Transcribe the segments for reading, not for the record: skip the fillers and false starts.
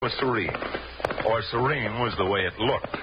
was serene. Or serene was the way it looked.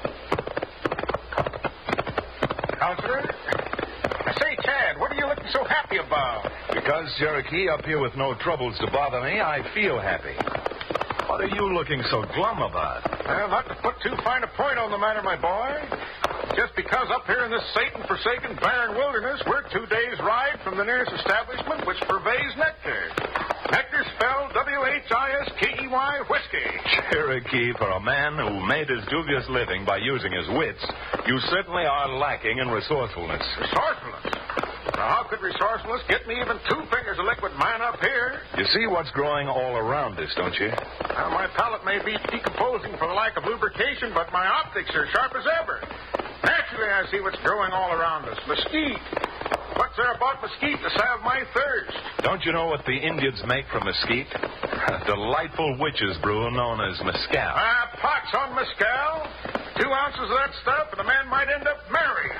Counselor? Say, Chad, what are you looking so happy about? Because, Cherokee, up here with no troubles to bother me, I feel happy. What are you looking so glum about? Well, not to put too fine a point on the matter, my boy. Just because up here in this Satan-forsaken barren wilderness, we're 2 days' ride from the nearest establishment which purveys nectar. Nectar spelled W-H-I-S-K-E-Y, whiskey. Cherokee, for a man who made his dubious living by using his wits, you certainly are lacking in resourcefulness. Resourcefulness? Now, how could resourcefulness get me even 2 fingers of liquid mine up here? You see what's growing all around us, don't you? Well, my palate may be decomposing for the lack of lubrication, but my optics are sharp as ever. Naturally, I see what's growing all around us. Mesquite. What's there about mesquite to salve my thirst? Don't you know what the Indians make from mesquite? A delightful witch's brew known as mescal. Pox on mescal. 2 ounces of that stuff, and a man might end up married.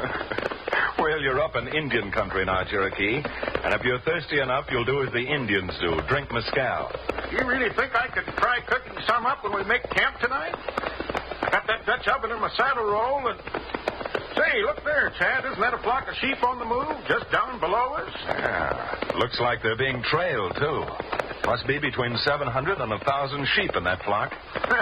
Well, you're up in Indian country now, Cherokee. And if you're thirsty enough, you'll do as the Indians do. Drink mescal. You really think I could try cooking some up when we make camp tonight? I got that Dutch oven in my saddle roll and... Say, look there, Chad. Isn't that a flock of sheep on the move just down below us? Yeah. Looks like they're being trailed, too. Must be between 700 and 1,000 sheep in that flock.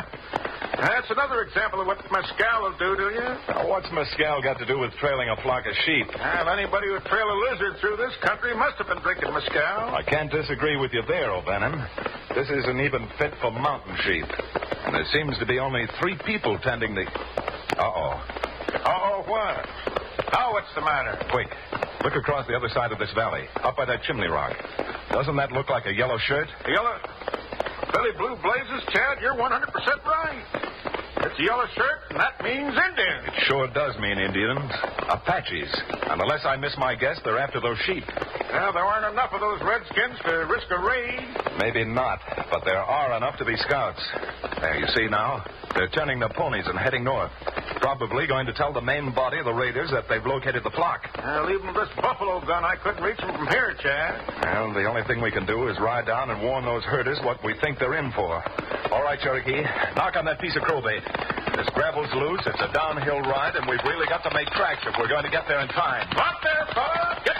That's another example of what mescal will do to you. Now, what's mescal got to do with trailing a flock of sheep? Well, anybody who trail a lizard through this country must have been drinking mescal. I can't disagree with you there, O'Bannon. This isn't even fit for mountain sheep. And there seems to be only 3 people tending the... Uh-oh. Uh-oh, what? Oh, what's the matter? Quick, look across the other side of this valley, up by that chimney rock. Doesn't that look like a yellow shirt? A yellow... Billy Blue Blazes, Chad, you're 100% right. It's a yellow shirt, and that means Indian. It sure does mean Indians. Apaches. And unless I miss my guess, they're after those sheep. Well, there aren't enough of those redskins to risk a raid. Maybe not, but there are enough to be scouts. There, you see now? They're turning their ponies and heading north. Probably going to tell the main body of the raiders that they've located the flock. Well, even with this buffalo gun, I couldn't reach them from here, Chad. Well, the only thing we can do is ride down and warn those herders what we think they're in for. All right, Cherokee, knock on that piece of crowbait. This gravel's loose, it's a downhill ride, and we've really got to make tracks if we're going to get there in time. Up there, fella!